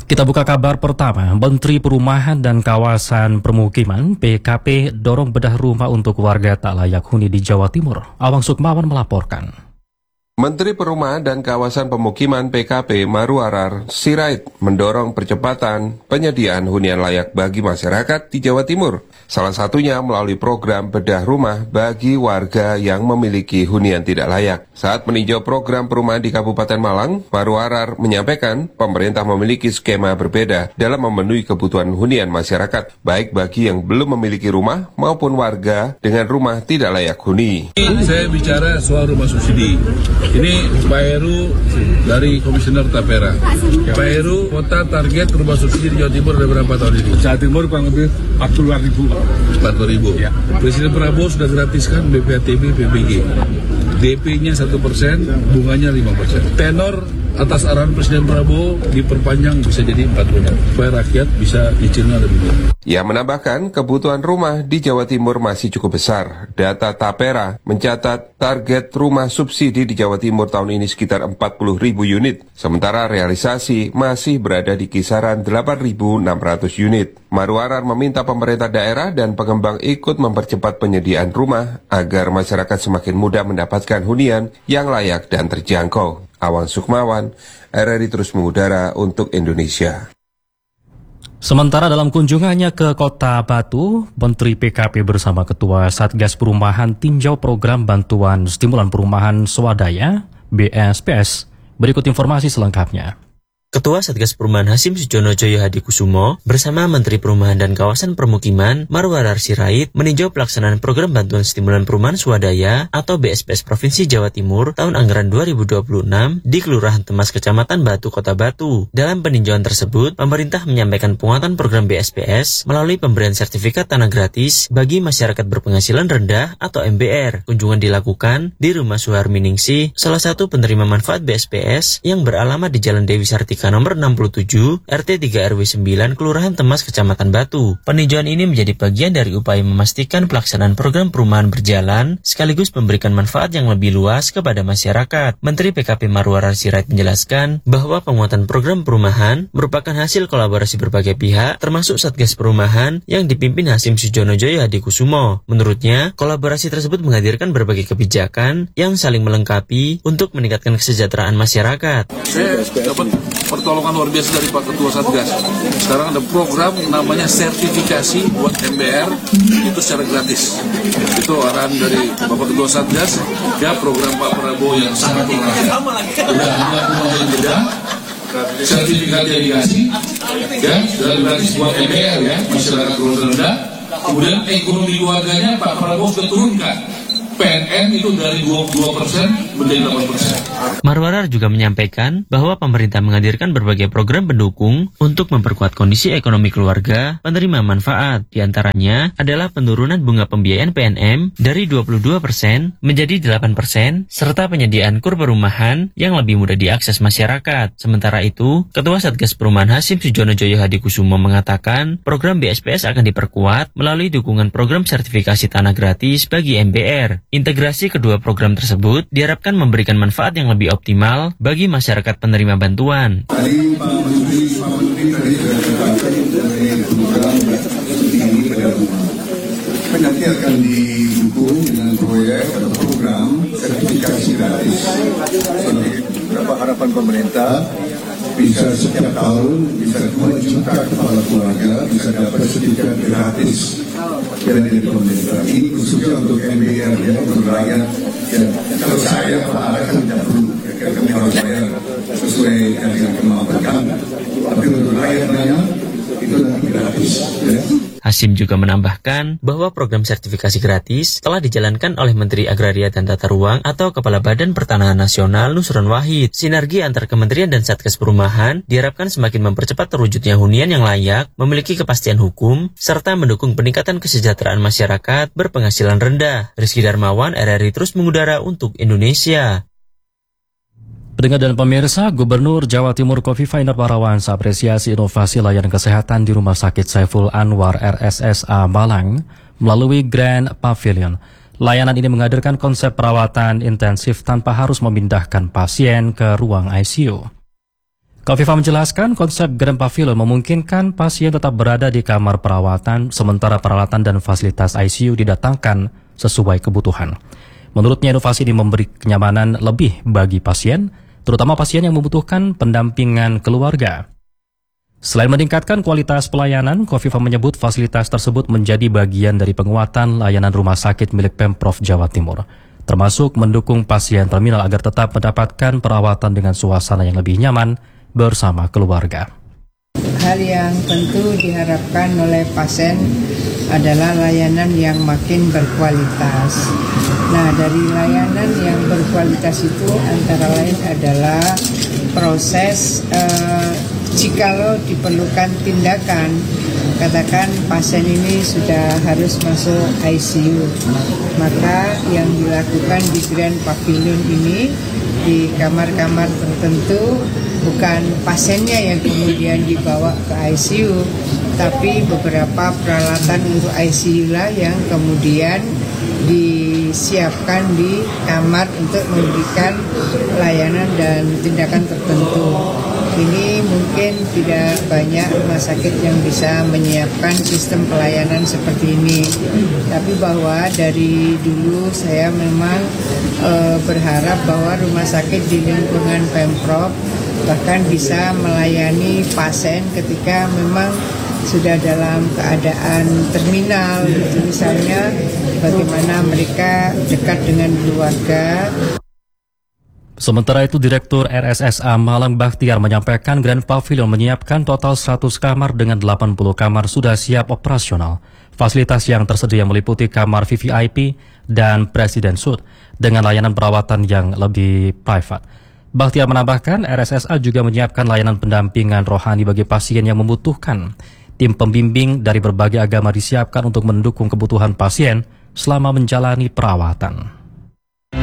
Kita buka kabar pertama, Menteri Perumahan dan Kawasan Permukiman (PKP) dorong bedah rumah untuk warga tak layak huni di Jawa Timur. Awang Sukmawan melaporkan. Menteri Perumahan dan Kawasan Pemukiman (PKP) Marwarar Sirait mendorong percepatan penyediaan hunian layak bagi masyarakat di Jawa Timur. Salah satunya melalui program bedah rumah bagi warga yang memiliki hunian tidak layak. Saat meninjau program perumahan di Kabupaten Malang, Marwarar menyampaikan pemerintah memiliki skema berbeda dalam memenuhi kebutuhan hunian masyarakat, baik bagi yang belum memiliki rumah maupun warga dengan rumah tidak layak huni. Saya bicara soal rumah subsidi. Ini Pak Heru dari Komisioner Tapera. Pak Heru, kota target rumah subsidi di Jawa Timur ada berapa tahun ini? Jawa Timur kurang lebih 40.000. 40.000. Ya. Presiden Prabowo sudah gratiskan BPATB, PBG. DP-nya 1%, bunganya 5%. Tenor atas arahan Presiden Prabowo diperpanjang bisa jadi 4 bulan, supaya rakyat bisa cicilnya lebih murah. Ia menambahkan kebutuhan rumah di Jawa Timur masih cukup besar. Data Tapera mencatat target rumah subsidi di Jawa Timur tahun ini sekitar 40.000 unit, sementara realisasi masih berada di kisaran 8.600 unit. Marwarar meminta pemerintah daerah dan pengembang ikut mempercepat penyediaan rumah agar masyarakat semakin mudah mendapatkan hunian yang layak dan terjangkau. Awang Sukmawan, RRI terus mengudara untuk Indonesia. Sementara dalam kunjungannya ke Kota Batu, Menteri PKP bersama Ketua Satgas Perumahan tinjau program bantuan stimulan perumahan swadaya (BSPS). Berikut informasi selengkapnya. Ketua Satgas Perumahan Hasim Sujono Joyo Hadikusumo bersama Menteri Perumahan dan Kawasan Permukiman Marwarar Sirait meninjau pelaksanaan program bantuan stimulan perumahan swadaya atau BSPS Provinsi Jawa Timur tahun anggaran 2026 di Kelurahan Temas Kecamatan Batu, Kota Batu. Dalam peninjauan tersebut, pemerintah menyampaikan penguatan program BSPS melalui pemberian sertifikat tanah gratis bagi masyarakat berpenghasilan rendah atau MBR. Kunjungan dilakukan di Rumah Suharmi Ningsih, salah satu penerima manfaat BSPS yang beralamat di Jalan Dewi Sartika nomor 67, RT 3 RW 9, Kelurahan Temas, Kecamatan Batu. Peninjauan ini menjadi bagian dari upaya memastikan pelaksanaan program perumahan berjalan, sekaligus memberikan manfaat yang lebih luas kepada masyarakat. Menteri PKP Marwarar Sirait menjelaskan bahwa penguatan program perumahan merupakan hasil kolaborasi berbagai pihak, termasuk Satgas Perumahan yang dipimpin Hasim Sujono Joyo Hadikusumo. Menurutnya, kolaborasi tersebut menghadirkan berbagai kebijakan yang saling melengkapi untuk meningkatkan kesejahteraan masyarakat. Saya dapat pertolongan luar biasa dari Pak Ketua Satgas. Sekarang ada program namanya sertifikasi buat MBR, itu secara gratis. Itu arahan dari Bapak Ketua Satgas, ya program Pak Prabowo yang sangat berhasil. Sudah ada rumah yang beda, sertifikat yang dikasih, ya sudah gratis buat MBR ya, masyarakat keluarga rendah. Kemudian ekonomi keluarganya Pak Prabowo sudah turunkan. PNN itu dari 22% menjadi 8%. Marwarar juga menyampaikan bahwa pemerintah menghadirkan berbagai program pendukung untuk memperkuat kondisi ekonomi keluarga penerima manfaat. Di antaranya adalah penurunan bunga pembiayaan PNM dari 22% menjadi 8%, serta penyediaan kur perumahan yang lebih mudah diakses masyarakat. Sementara itu, Ketua Satgas Perumahan Hasim Sujono Joyo Hadikusumo mengatakan program BSPS akan diperkuat melalui dukungan program sertifikasi tanah gratis bagi MBR. Integrasi kedua program tersebut diharapkan memberikan manfaat yang lebih optimal bagi masyarakat penerima bantuan. Tadi Pak Menteri tadi sudah sampaikan dari program bedah rumah. Nanti akan didukung dengan proyek atau program sertifikasi gratis. Berapa harapan pemerintah bisa setiap tahun bisa 2 juta kepala keluarga bisa dapat sertifikat gratis dari pemerintah. Ini khususnya untuk MBR ya, untuk rakyat. Ya, kalau saya Pak Ara kan tidak perlu, kami harus bayar sesuai dengan kemampuan kami. Tapi untuk rakyat banyak itu nanti gratis. Ya. Hasim juga menambahkan bahwa program sertifikasi gratis telah dijalankan oleh Menteri Agraria dan Tata Ruang atau Kepala Badan Pertanahan Nasional Nusron Wahid. Sinergi antar kementerian dan Satgas Perumahan diharapkan semakin mempercepat terwujudnya hunian yang layak, memiliki kepastian hukum, serta mendukung peningkatan kesejahteraan masyarakat berpenghasilan rendah. Rizky Darmawan, RRI terus mengudara untuk Indonesia. Pendengar dan pemirsa, Gubernur Jawa Timur Khofifah Indar Parawansa apresiasi inovasi layanan kesehatan di Rumah Sakit Saiful Anwar RSSA Malang melalui Grand Pavilion. Layanan ini menghadirkan konsep perawatan intensif tanpa harus memindahkan pasien ke ruang ICU. Kofifa menjelaskan konsep Grand Pavilion memungkinkan pasien tetap berada di kamar perawatan sementara peralatan dan fasilitas ICU didatangkan sesuai kebutuhan. Menurutnya inovasi ini memberi kenyamanan lebih bagi pasien, terutama pasien yang membutuhkan pendampingan keluarga. Selain meningkatkan kualitas pelayanan, Kofifa menyebut fasilitas tersebut menjadi bagian dari penguatan layanan rumah sakit milik Pemprov Jawa Timur, termasuk mendukung pasien terminal agar tetap mendapatkan perawatan dengan suasana yang lebih nyaman bersama keluarga. Hal yang tentu diharapkan oleh pasien adalah layanan yang makin berkualitas. Nah, dari layanan yang berkualitas itu antara lain adalah proses jikalau diperlukan tindakan, katakan pasien ini sudah harus masuk ICU, maka yang dilakukan di Grand Pavilion ini di kamar-kamar tertentu bukan pasiennya yang kemudian dibawa ke ICU, tapi beberapa peralatan untuk ICU lah yang kemudian disiapkan di kamar untuk memberikan layanan dan tindakan tertentu. Ini mungkin tidak banyak rumah sakit yang bisa menyiapkan sistem pelayanan seperti ini. Tapi bahwa dari dulu saya memang berharap bahwa rumah sakit di lingkungan Pemprov bahkan bisa melayani pasien ketika memang sudah dalam keadaan terminal, gitu. Misalnya bagaimana mereka dekat dengan keluarga. Sementara itu, Direktur RSSA Malang Bakhtiar menyampaikan Grand Pavilion menyiapkan total 100 kamar dengan 80 kamar sudah siap operasional. Fasilitas yang tersedia meliputi kamar VVIP dan Presiden Suite dengan layanan perawatan yang lebih private. Bakhtiar menambahkan RSSA juga menyiapkan layanan pendampingan rohani bagi pasien yang membutuhkan. Tim pembimbing dari berbagai agama disiapkan untuk mendukung kebutuhan pasien selama menjalani perawatan.